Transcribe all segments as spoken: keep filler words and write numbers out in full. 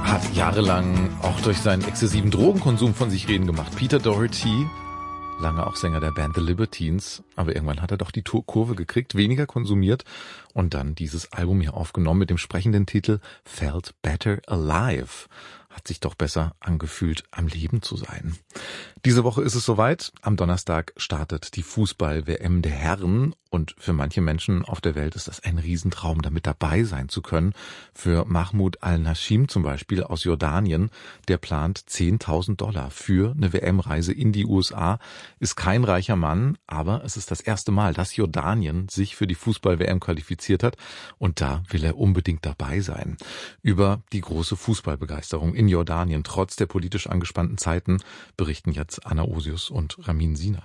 hat jahrelang auch durch seinen exzessiven Drogenkonsum von sich reden gemacht. Peter Doherty, lange auch Sänger der Band The Libertines, aber irgendwann hat er doch die Kurve gekriegt, weniger konsumiert und dann dieses Album hier aufgenommen mit dem sprechenden Titel Felt Better Alive. Hat sich doch besser angefühlt, am Leben zu sein. Diese Woche ist es soweit. Am Donnerstag startet die Fußball-W M der Herren. Und für manche Menschen auf der Welt ist das ein Riesentraum, damit dabei sein zu können. Für Mahmoud Al-Nashim zum Beispiel aus Jordanien, der plant zehntausend Dollar für eine W M-Reise in die U S A. Ist kein reicher Mann, aber es ist das erste Mal, dass Jordanien sich für die Fußball-W M qualifiziert hat. Und da will er unbedingt dabei sein. Über die große Fußballbegeisterung in Jordanien, trotz der politisch angespannten Zeiten, berichten jetzt Anna Osius und Ramin Sina.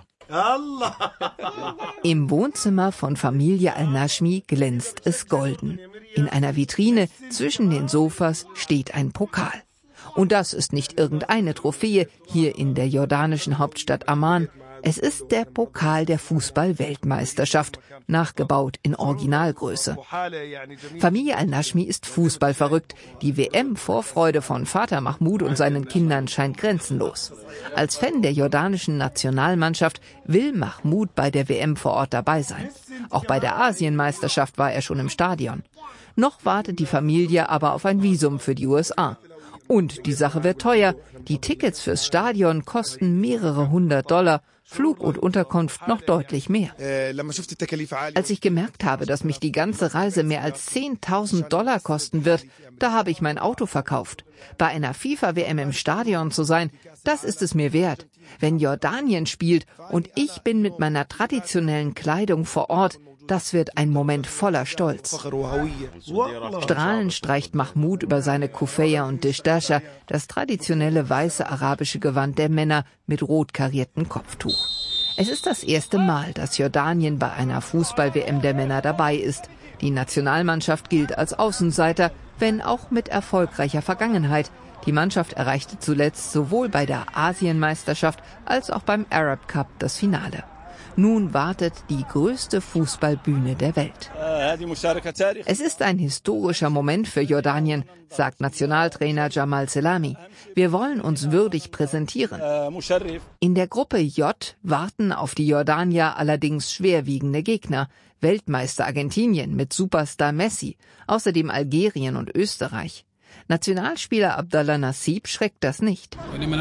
Im Wohnzimmer von Familie Al-Nashmi glänzt es golden. In einer Vitrine zwischen den Sofas steht ein Pokal. Und das ist nicht irgendeine Trophäe hier in der jordanischen Hauptstadt Amman. Es ist der Pokal der Fußball-Weltmeisterschaft, nachgebaut in Originalgröße. Familie Al-Nashmi ist fußballverrückt. Die W M-Vorfreude von Vater Mahmoud und seinen Kindern scheint grenzenlos. Als Fan der jordanischen Nationalmannschaft will Mahmoud bei der W M vor Ort dabei sein. Auch bei der Asienmeisterschaft war er schon im Stadion. Noch wartet die Familie aber auf ein Visum für die U S A. Und die Sache wird teuer. Die Tickets fürs Stadion kosten mehrere hundert Dollar. Flug und Unterkunft noch deutlich mehr. Als ich gemerkt habe, dass mich die ganze Reise mehr als zehntausend Dollar kosten wird, da habe ich mein Auto verkauft. Bei einer FIFA-W M im Stadion zu sein, das ist es mir wert. Wenn Jordanien spielt und ich bin mit meiner traditionellen Kleidung vor Ort, das wird ein Moment voller Stolz. Strahlend streicht Mahmoud über seine Kufeya und Dishdasha, das traditionelle weiße arabische Gewand der Männer mit rot kariertem Kopftuch. Es ist das erste Mal, dass Jordanien bei einer Fußball-W M der Männer dabei ist. Die Nationalmannschaft gilt als Außenseiter, wenn auch mit erfolgreicher Vergangenheit. Die Mannschaft erreichte zuletzt sowohl bei der Asienmeisterschaft als auch beim Arab Cup das Finale. Nun wartet die größte Fußballbühne der Welt. Es ist ein historischer Moment für Jordanien, sagt Nationaltrainer Jamal Selami. Wir wollen uns würdig präsentieren. In der Gruppe J warten auf die Jordanier allerdings schwerwiegende Gegner. Weltmeister Argentinien mit Superstar Messi, außerdem Algerien und Österreich. Nationalspieler Abdallah Nassib schreckt das nicht.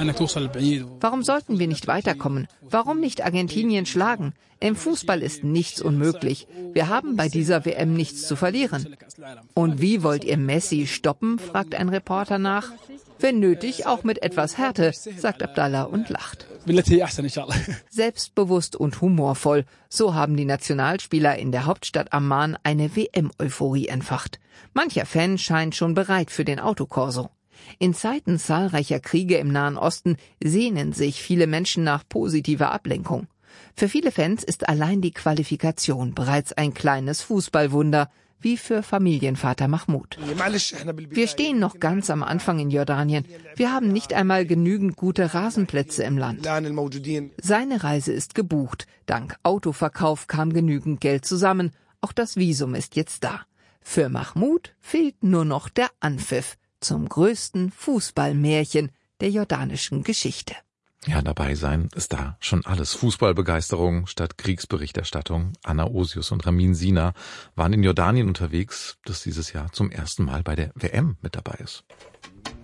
Warum sollten wir nicht weiterkommen? Warum nicht Argentinien schlagen? Im Fußball ist nichts unmöglich. Wir haben bei dieser W M nichts zu verlieren. Und wie wollt ihr Messi stoppen, fragt ein Reporter nach. Wenn nötig, auch mit etwas Härte, sagt Abdallah und lacht. Selbstbewusst und humorvoll, so haben die Nationalspieler in der Hauptstadt Amman eine W M-Euphorie entfacht. Mancher Fan scheint schon bereit für den Autokorso. In Zeiten zahlreicher Kriege im Nahen Osten sehnen sich viele Menschen nach positiver Ablenkung. Für viele Fans ist allein die Qualifikation bereits ein kleines Fußballwunder, wie für Familienvater Mahmoud. Wir stehen noch ganz am Anfang in Jordanien. Wir haben nicht einmal genügend gute Rasenplätze im Land. Seine Reise ist gebucht. Dank Autoverkauf kam genügend Geld zusammen. Auch das Visum ist jetzt da. Für Mahmoud fehlt nur noch der Anpfiff zum größten Fußballmärchen der jordanischen Geschichte. Ja, dabei sein ist da schon alles. Fußballbegeisterung statt Kriegsberichterstattung. Anna Osius und Ramin Sina waren in Jordanien unterwegs, das dieses Jahr zum ersten Mal bei der W M mit dabei ist.